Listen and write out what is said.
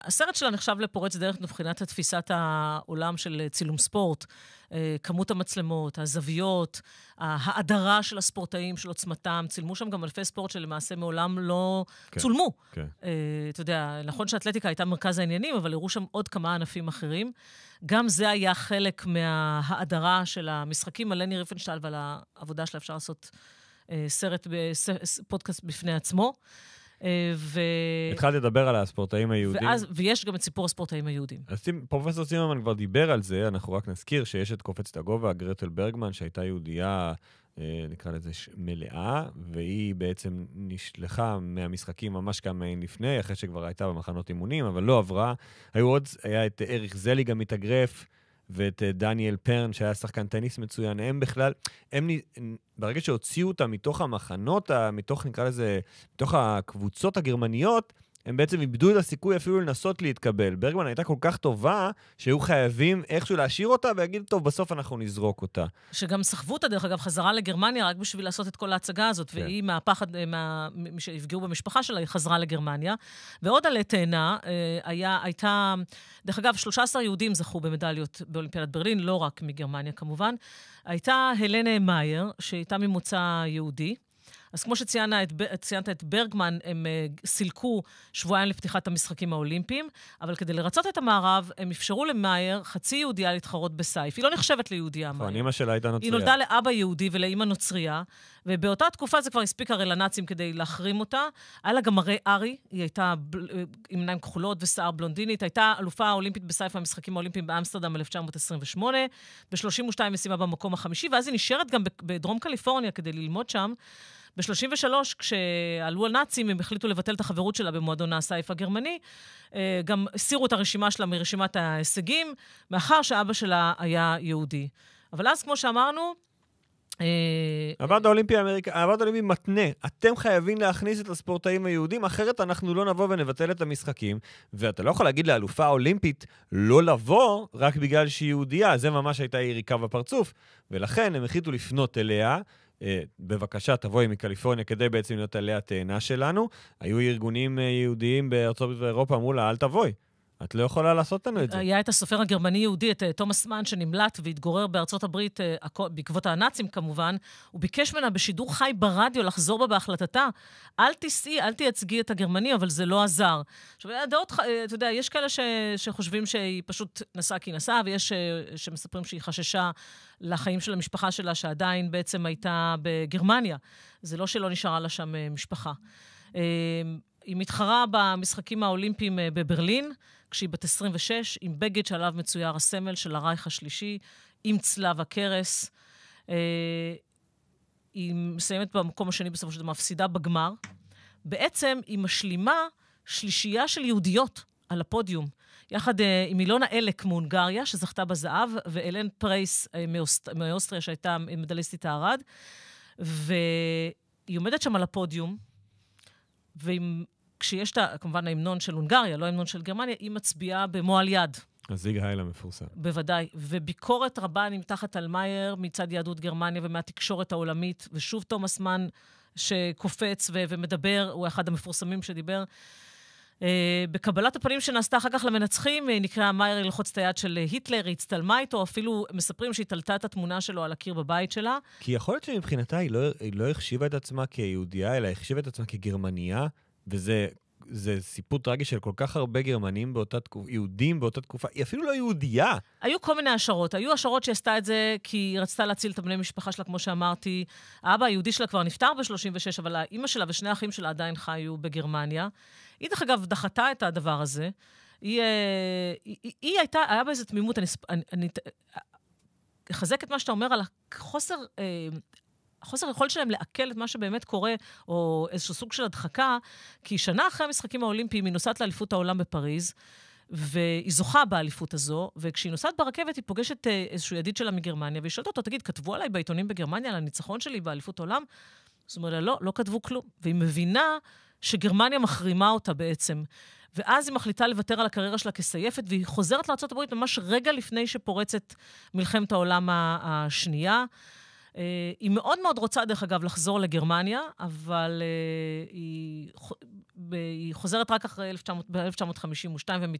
הסרט שלה נחשב לפורץ דרך מבחינת תפיסת העולם של צילום ספורט, כמות המצלמות, הזוויות, ההדרה של הספורטאים, של עוצמתם, צילמו שם גם אלפי ספורט שלמעשה מעולם לא צולמו. אתה יודע, נכון שהאתלטיקה הייתה מרכז העניינים, אבל הראו שם עוד כמה ענפים אחרים. גם זה היה חלק מההדרה של המשחקים על לני ריפנשטל ועל העבודה שלה אפשר לעשות סרט, פודקאסט בפני עצמו. התחלתי לדבר על הספורטאים היהודים. ויש גם את סיפור הספורטאים היהודים. אז פרופסור צימרמן כבר דיבר על זה, אנחנו רק נזכיר שיש את קופצת הגובה, גרטל ברגמן, שהייתה יהודייה, נקרא לזה מלאה, והיא בעצם נשלחה מהמשחקים ממש כמה לפני, אחרי שכבר הייתה במחנות אימונים, אבל לא עברה. היה את אריך זלי גם מתאגרף, ואת דניאל פרן, שהיה שחקן טניס מצוין. הם בכלל, ברגע שהוציאו אותם מתוך המחנות, נקרא לזה, מתוך הקבוצות הגרמניות, הם בעצם איבדו את הסיכוי אפילו לנסות להתקבל. ברגמן הייתה כל כך טובה, שהיו חייבים איכשהו להשאיר אותה, ויגיד, טוב, בסוף אנחנו נזרוק אותה. שגם סחבו אותה, דרך אגב, חזרה לגרמניה, רק בשביל לעשות את כל ההצגה הזאת, והיא מהפחד, שהפגעו במשפחה שלה, היא חזרה לגרמניה. ועוד עלי תאנה, הייתה, דרך אגב, 13 יהודים זכו במדליות באולימפיאדת ברלין, לא רק מגרמניה כמובן. הייתה הלנה מאייר, שהייתה ממוצא יהודי, אז כמו שציינת את ברגמן, הם סילקו שבועיים לפתיחת המשחקים האולימפיים, אבל כדי לרצות את המערב, הם אפשרו למאייר חצי יהודיה להתחרות בסייף. היא לא נחשבת ליהודיה, מאייר. אמא שלה הייתה נוצריה. היא נולדה לאבא יהודי ולאמא נוצריה, ובאותה תקופה זה כבר הספיק הרי לנאצים כדי להחרים אותה. היה לה גם מראה ארי, היא הייתה עם עיניים כחולות ושיער בלונדינית, הייתה אלופה האולימפית בסייף המשחקים האולימפיים באמסטרדם 1928, ב-32 משימה במקום החמישי, ואז היא נשארת גם בדרום קליפורניה כדי ללמוד שם. ב-33, כשעלו הנאצים, הם החליטו לבטל את החברות שלה במועדון הסייף הגרמני, גם הסירו את הרשימה שלה מרשימת ההישגים, מאחר שאבא שלה היה יהודי. אבל אז, כמו שאמרנו, הוועד האולימפי מתנה, אתם חייבים להכניס את הספורטאים היהודים, אחרת אנחנו לא נבוא ונבטל את המשחקים, ואתה לא יכול להגיד לאלופה האולימפית לא לבוא רק בגלל שהיא יהודייה, זה ממש הייתה יריקה בפרצוף, ולכן הם החליטו לפנות אליה, בבקשה תבואי מקליפורניה כדי בעצם להיות עליה התאנה שלנו. היו ארגונים יהודיים בארצות הברית ואירופה, אמרו לה, אל תבואי. את לא יכולה לעשות לנו את זה. היה את הסופר הגרמני-יהודי, את תומאס מן, שנמלט והתגורר בארצות הברית, בעקבות הנאצים כמובן, הוא ביקש ממנה בשידור חי ברדיו לחזור בה בהחלטתה. אל תיסעי, אל תייצגי את הגרמני, אבל זה לא עזר. עכשיו, הדעות, אתה יודע, יש כאלה שחושבים שהיא פשוט נסעה כי נסעה, ויש שמספרים שהיא חששה לחיים של המשפחה שלה, שעדיין בעצם הייתה בגרמניה. זה לא שלא נשארה לה שם משפחה. היא מתחרה במשחקים האולימפיים בברלין, כשהיא בת 26, עם בגד שעליו מצויר הסמל של הרייך השלישי, עם צלב הקרס. היא מסיימת במקום השני בסופו של דבר, מפסידה בגמר. בעצם היא משלימה שלישייה של יהודיות על הפודיום, יחד עם אילונה אלק מהונגריה, שזכתה בזהב, ואלן פרייס מאוסטריה, שהייתה מדליסטית הערד, והיא עומדת שם על הפודיום, כשיש כמובן ההמנון של הונגריה, לא ההמנון של גרמניה, היא מצביעה במועל יד. הזיג היילה מפורסם. בוודאי. וביקורת רבה נמתחת על מאייר מצד יהדות גרמניה ומהתקשורת העולמית, ושוב תומאס מן שקופץ ומדבר, הוא אחד המפורסמים שדיבר. בקבלת הפנים שנעשתה אחר כך למנצחים, נקרא מאייר ללחוץ את היד של היטלר, היא הצטלמה איתו, אפילו מספרים שהיא תלתה את התמונה שלו על הקיר בבית שלה. כי יכול להיות שמבחינתה היא לא החשיבה את עצמה כיהודייה, אלא החשיבה את עצמה כגרמניה, וזה סיפור טרגי של כל כך הרבה גרמנים יהודים באותה תקופה, היא אפילו לא יהודייה. היו כל מיני השערות. היו השערות שעשתה את זה כי היא רצתה להציל את בני משפחה שלה, כמו שאמרתי. האבא היהודי שלה כבר נפטר ב-36, אבל האמא שלה ושני האחים שלה עדיין חיו בגרמניה. היא דרך אגב דחתה את הדבר הזה. היא הייתה, היה באיזו תמימות, אני אחזק את מה שאתה אומר על החוסר יכולת שלהם לעכל את מה שבאמת קורה, או איזשהו סוג של הדחקה, כי שנה אחרי המשחקים האולימפיים היא נוסעת לאליפות העולם בפריז, והיא זוכה באליפות הזו, וכשהיא נוסעת ברכבת היא פוגשת איזשהו ידיד שלה מגרמניה, והיא שואלת אותו, תגיד, כתבו עליי בעיתונים בגרמניה על הניצחון שלי באליפות העולם? זאת אומרת, לא כתבו כלום. והיא מבינה שגרמניה מחרימה אותה בעצם. ואז היא מחליטה לוותר על הקריירה שלה כסייפת, והיא חוזרת לארצות הברית ממש רגע לפני שפורצת מלחמת העולם השנייה. היא מאוד מאוד רוצה, דרך אגב, לחזור לגרמניה, אבל היא חוזרת רק אחרי ב-1952